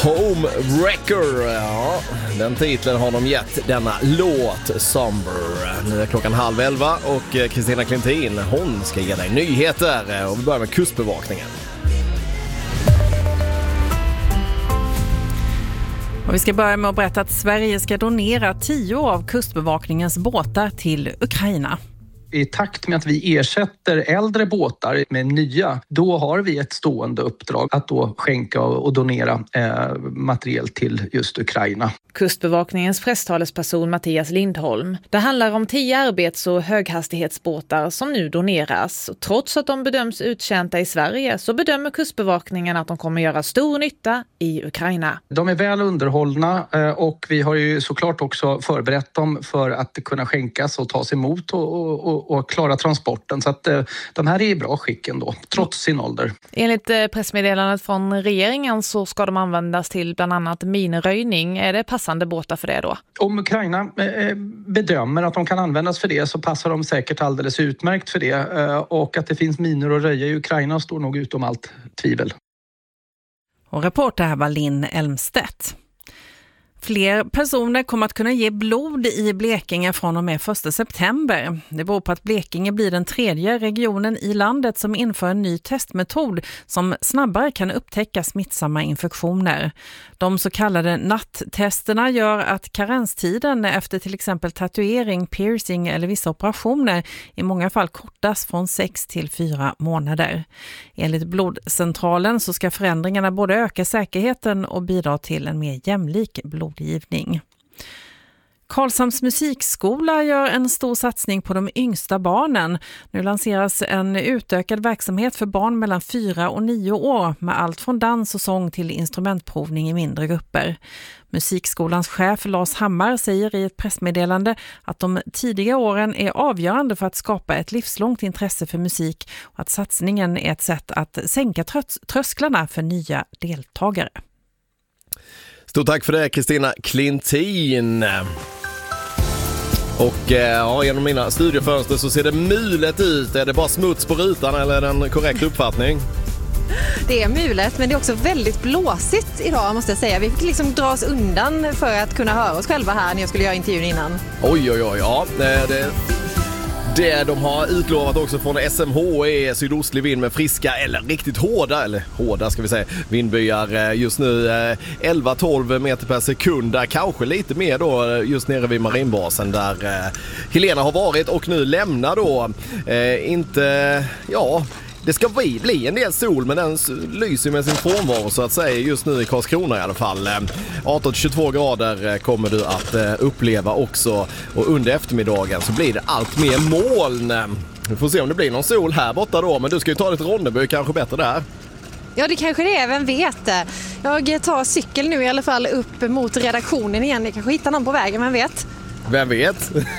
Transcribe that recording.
Homewrecker, ja, den titeln har de gett denna låt Somber. Nu är klockan 10:30 och Kristina Klintin, hon ska ge dig nyheter och vi börjar med kustbevakningen. Och vi ska börja med att berätta att Sverige ska donera 10 av kustbevakningens båtar till Ukraina. I takt med att vi ersätter äldre båtar med nya, då har vi ett stående uppdrag att då skänka och donera material till just Ukraina. Kustbevakningens presstalesperson Mattias Lindholm. Det handlar om 10 arbets- och höghastighetsbåtar som nu doneras. Trots att de bedöms uttjänta i Sverige så bedömer Kustbevakningen att de kommer göra stor nytta i Ukraina. De är väl underhållna och vi har ju såklart också förberett dem för att kunna skänkas och tas emot och klara transporten. Så att de här är i bra skick ändå, trots sin ålder. Enligt pressmeddelandet från regeringen så ska de användas till bland annat minröjning. Är det passande båtar för det då? Om Ukraina bedömer att de kan användas för det så passar de säkert alldeles utmärkt för det. Och att det finns minor att röja i Ukraina står nog utom allt tvivel. Och reporter här var Linn Elmstedt. Fler personer kommer att kunna ge blod i Blekinge från och med 1 september. Det beror på att Blekinge blir den 3:e regionen i landet som inför en ny testmetod som snabbare kan upptäcka smittsamma infektioner. De så kallade natttesterna gör att karenstiden efter till exempel tatuering, piercing eller vissa operationer i många fall kortas från 6 till 4 månader. Enligt blodcentralen så ska förändringarna både öka säkerheten och bidra till en mer jämlik blodgivning. Karlshamns musikskola gör en stor satsning på de yngsta barnen. Nu lanseras en utökad verksamhet för barn mellan 4 och 9 år med allt från dans och sång till instrumentprovning i mindre grupper. Musikskolans chef Lars Hammar säger i ett pressmeddelande att de tidiga åren är avgörande för att skapa ett livslångt intresse för musik och att satsningen är ett sätt att sänka trösklarna för nya deltagare. Stort tack för det, Kristina Klintin. Och ja, genom mina studiefönster så ser det mulet ut. Är det bara smuts på rutan eller är det en korrekt uppfattning? Det är mulet, men det är också väldigt blåsigt idag måste jag säga. Vi fick liksom dra oss undan för att kunna höra oss själva här när jag skulle göra intervjun innan. Oj, ja. Det de har utlovat också från SMH är sydostlig vind med friska eller riktigt hårda ska vi säga, vindbyar just nu 11-12 meter per sekund, där kanske lite mer då just nere vid marinbasen där Helena har varit och nu lämnar då det ska bli en del sol, men den lyser med sin frånvaro så att säga just nu i Karlskrona i alla fall. 18-22 grader kommer du att uppleva också, och under eftermiddagen så blir det allt mer moln. Vi får se om det blir någon sol här borta då, men du ska ju ta lite Ronneby, kanske bättre där. Ja, det kanske det är, vem vet. Jag tar cykel nu i alla fall upp mot redaktionen igen. Jag kanske hittar någon på vägen, vem vet? Vem vet?